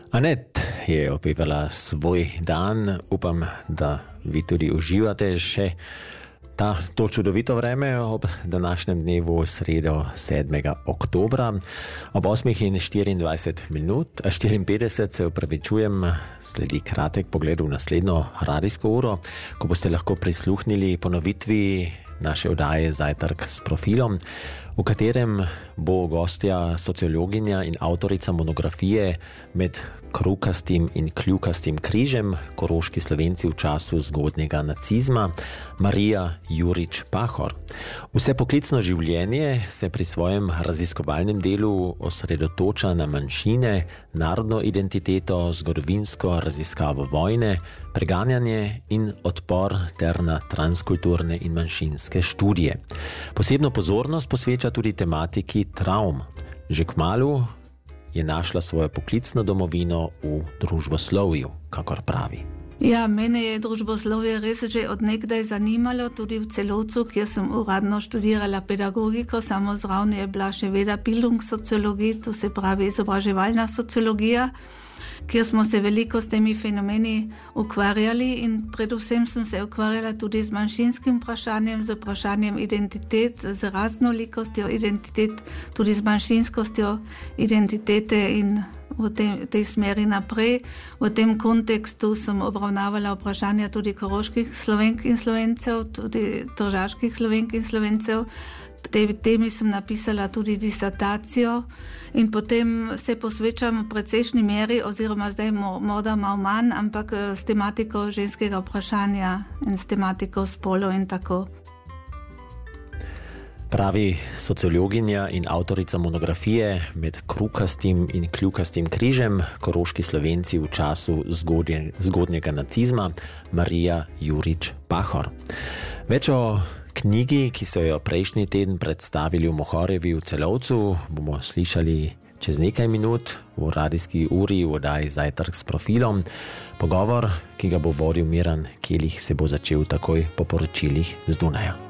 Anet je opevala svoj dan. Upam, da vi tudi uživate še to čudovito vreme ob današnjem dnevu sredo 7. oktobra. Ob 8:54 se opravičujem, sledi kratek pogled v naslednjo radijsko uro, ko boste lahko prisluhnili ponovitvi naše oddaje Zajtrk s profilom, v katerem bo gostja sociologinja in avtorica monografije Med krukastim in kljukastim križem, koroški Slovenci v času zgodnjega nacizma, Marija Jurič-Pahor. Vse poklicno življenje se pri svojem raziskovalnem delu osredotoča na manjšine, narodno identiteto, zgodovinsko raziskavo vojne, preganjanje in odpor ter na transkulturne in manjšinske študije. Posebno pozornost posveča tudi tematiki travm. Že kmalu je našla svojo poklicno domovino v družboslovju, kakor pravi. Ja, mene je družboslovje res že od nekdaj zanimalo, tudi v Celovcu, kjer sem uradno študirala pedagogiko, samo zraven je bila še veda Bildungssociologie, to se pravi izobraževalna sociologija, kjer smo se veliko s temi fenomeni ukvarjali in predvsem sem se ukvarjala tudi z manjšinskim vprašanjem, z vprašanjem identitet, z raznolikostjo identitet, tudi z manjšinskostjo identitete in v tej smeri naprej. V tem kontekstu sem obravnavala vprašanja tudi koroških Slovenk in Slovencev, tudi tržaških Slovenk in Slovencev. Tej temi sem napisala tudi disertacijo in potem se posvečam v precejšnji meri, oziroma zdaj morda malo manj, ampak s tematiko ženskega vprašanja in s tematiko spolov in tako. Pravi sociologinja in avtorica monografije Med krukastim in kljukastim križem, koroški Slovenci v času zgodnjega nacizma, Marija Jurič-Pahor. Več o knjigi, ki so jo prejšnji teden predstavili v Mohorjevi v Celovcu, bomo slišali čez nekaj minut v radijski uri v oddaji Zajtrk s profilom. Pogovor, ki ga bo vodil Miran Kelih, se bo začel takoj po poročilih z Dunaja.